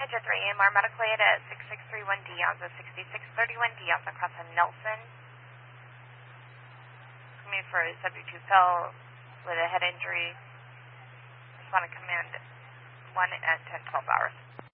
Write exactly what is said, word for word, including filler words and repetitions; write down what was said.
Metro three, A M R medical aid at six six three one D on the sixty-six thirty-one D on the cross on Nelson. Coming for a subject who fell with a head injury. Responding command one at ten twelve hours.